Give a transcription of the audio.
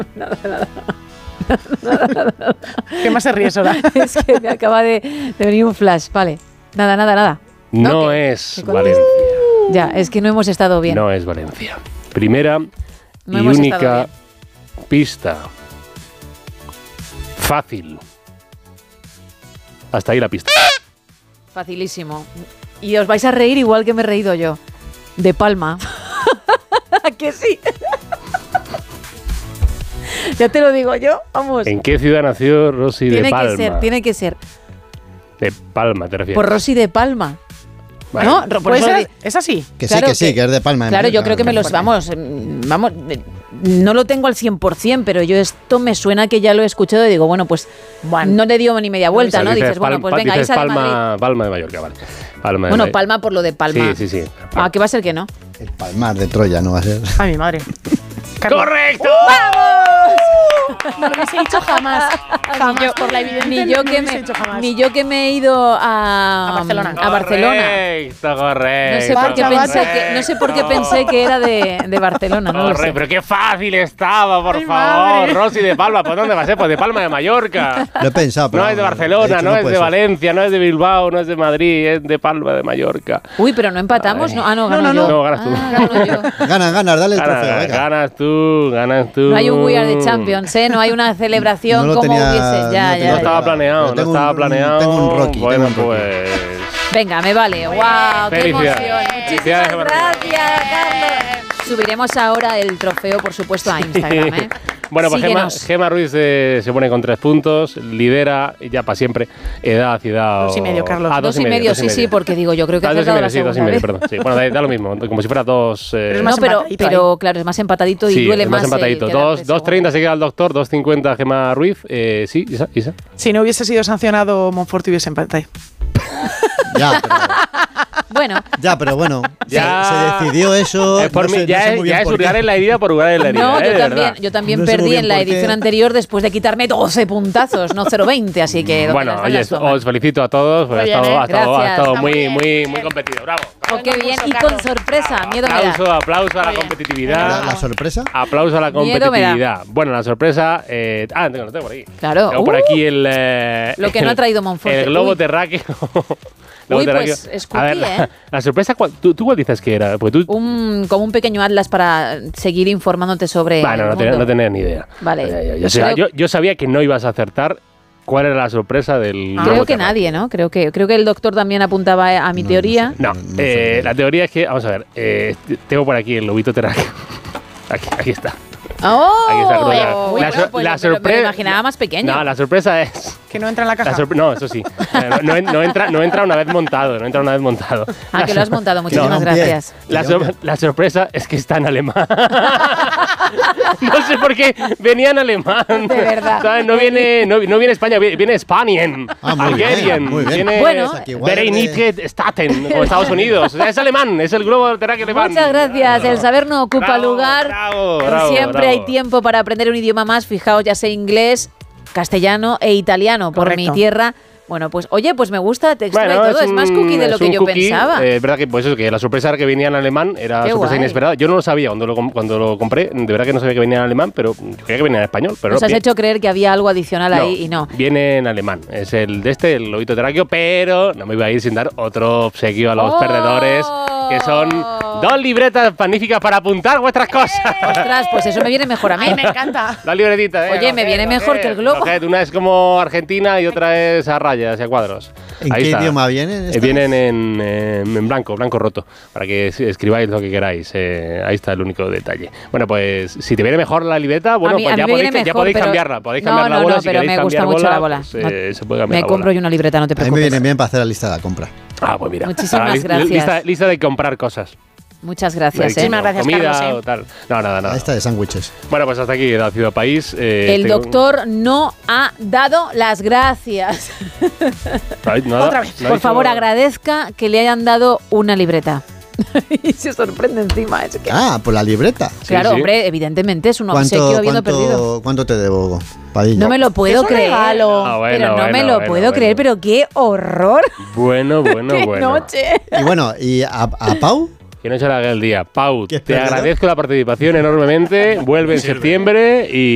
Nada. ¿Qué más se ríe, Sora? Es que me acaba de venir un flash. Vale. Nada. No es Valencia. Ya, es que no hemos estado bien. No es Valencia. Primera No y hemos única estado pista. Fácil. Hasta ahí la pista. Facilísimo. Y os vais a reír igual que me he reído yo. De Palma. ¿A que sí? Ya te lo digo yo, vamos. ¿En qué ciudad nació Rosy de Palma? Tiene que ser. De Palma, ¿te refieres? Por Rosy de Palma. Vale. ¿No? Por Pues eso es así. Que Claro sí, que es de Palma. Claro, yo creo que me los... Vamos, no lo tengo al 100%, pero yo esto me suena que ya lo he escuchado y digo, bueno, pues no le dio ni media vuelta, ¿no? Dices, bueno, pues venga, ahí sale Madrid. Palma de Mallorca, vale. Palma de Bueno, Mallorca. Palma por lo de Palma. Sí. Ah, ¿qué va a ser que no? El Palmar de Troya no va a ser. Ay, mi madre. Carlos. ¡Correcto! No lo hubiese dicho jamás. Jamás, por la evidencia. Ni yo que me he ido a Barcelona. Correcto. No sé por qué pensé que era de Barcelona, no lo sé. Correcto, pero qué fácil estaba, por Ay, favor. madre. Rosy de Palma, ¿por dónde va a ser? Pues de Palma de Mallorca. Lo he pensado, pero No es de he Barcelona, dicho, no es puede de ser. Valencia, no es de Bilbao, no es de Madrid, es de Palma de Mallorca. Uy, pero no empatamos, ¿no? Ah, no, gano yo. No, ganas tú. Gano yo. Ganas, dale el trofeo, venga. Ganas tú. No hay un We Are the Champions, ¿eh? No hay una celebración No lo como tenía- hubiese. no Ya, tenía- No ya. estaba planeado, Tengo Tengo un Rocky, Bueno, tengo un Rocky. pues... Venga, me vale. ¡Wow! ¡Qué Felicidades. emoción! Felicidades, Muchísimas Gemma. gracias, Carlos. Subiremos ahora el trofeo, por supuesto, a Instagram, ¿eh? Bueno, pues Síguenos. Gemma Ruiz se pone con 3 puntos, lidera ya para siempre edad. 2,5, Carlos. 2,5, sí, porque digo, yo creo que has dado la segunda 2,5, vez. perdón. Sí, bueno, da lo mismo, como si fuera 2... es No, más pero empatadito claro, es más empatadito y sí, duele es más. más empatadito. quedarte 2.30 se queda el doctor, 2.50 Gemma Ruiz. Sí, Isa. Si no hubiese sido sancionado, Monforte hubiese empatado. Ya, pero bueno, Ya. se decidió eso. Es por no mí, sé- ya no sé es, muy bien ya es por qué. hurgar en la herida por hurgar en la herida. No, de verdad. yo también No sé muy perdí bien en la por qué. edición anterior después de quitarme 12 puntazos, no 0,20, así que... donde Bueno, las oye, ganas toman. os felicito a todos, porque Muy ha bien, estado gracias. muy competido. Bravo. Oh, qué bien, y con sorpresa, miedo me da. Aplauso a la Muy bien. competitividad. La sorpresa. Aplauso a la Miedo me da. competitividad. Bueno, la sorpresa. Lo tengo por aquí. Claro. Tengo por aquí el. Lo que no ha traído Monforte. El globo Uy. terráqueo. Uy, pues es A ver, cookie, ¿eh? la sorpresa, ¿tú cuál dices que era? Porque tú. Como un pequeño atlas para seguir informándote sobre Bueno, el no mundo. tenía ni idea. Vale. Yo sabía que no ibas a acertar cuál era la sorpresa del. globo Creo que terráqueo. Nadie, ¿no? Creo que el doctor también apuntaba a mi teoría. No, No sé. la teoría es que, vamos a ver, tengo por aquí el lobito terráqueo. Aquí está. ¡Oh! Aquí está cruzado. Bueno, La pues la me lo sorpresa. imaginaba más pequeño. No, la sorpresa es. Que no entra en la caja. No, eso sí. No entra una vez montado. Ah, que lo has montado. Muchísimas No, gracias. La sorpresa es que está en alemán. No sé por qué venía en alemán. De verdad. ¿Sabes? No viene España, viene Spanien. Muy bien, Algerien. muy bien. Viene Bueno. O sea, que igual es de- Vereinigte Staaten, como Estados Unidos. O sea, es alemán, es el globo terráqueo alemán. Muchas gracias. El saber no ocupa Bravo, lugar. bravo, Siempre bravo. hay tiempo para aprender un idioma más. Fijaos, ya sé inglés, castellano e italiano por Correcto. mi tierra. Bueno, pues oye, pues me gusta, te extrae Bueno, todo. Es más cookie de lo que yo pensaba. Es verdad que pues eso, que la sorpresa era que venía en alemán, era Qué sorpresa guay. inesperada. Yo no lo sabía cuando lo compré, de verdad que no sabía que venía en alemán, pero yo creía que venía en español. Pero Nos no, has hecho creer que había algo adicional ahí y no. Viene en alemán. Es el el lobito terráqueo, pero no me iba a ir sin dar otro obsequio a los ¡Oh! perdedores, que son 2 libretas magníficas para apuntar vuestras cosas. Ostras, pues eso me viene mejor a mí. Ay, me encanta. 2 libretitas, Oye, me viene mejor que el globo. Coged, una es como Argentina y otra es a rayas y a cuadros. ¿En Ahí qué está. idioma vienen? estas? Vienen en blanco roto, para que escribáis lo que queráis. Ahí está el único detalle. Bueno, pues si te viene mejor la libreta, bueno, mí- pues a ya mí me podéis, viene ya mejor, podéis pero- cambiarla. Podéis No, cambiar la no, bola no, si pero queréis me gusta cambiar mucho la bola, bola. pues, se puede cambiar Me la compro bola. yo una libreta, no te A mí me preocupes. viene bien para hacer la lista de la compra. Ah, pues mira. Muchísimas Ahora, gracias. Lista de comprar cosas. Muchas gracias. Muchísimas gracias, Comida Carlos, o tal. No, nada. Esta de sándwiches. Bueno, pues hasta aquí la Ciudad País. El doctor no ha dado las gracias. Otra vez. Por favor, agradezca que le hayan dado una libreta. Y se sorprende encima. Es que... Ah, por la libreta. Claro, sí. hombre, evidentemente es un obsequio habiendo perdido. ¿Cuánto te debo, Padilla? No me lo puedo Es un creer. regalo. Ah, bueno, pero no me bueno, lo bueno, puedo bueno. creer, pero qué horror. Bueno. ¡Qué noche! Y bueno, ¿y a Pau? Que no se le haga el día. Pau, ¿Qué te espera? agradezco la participación enormemente. Vuelve en septiembre y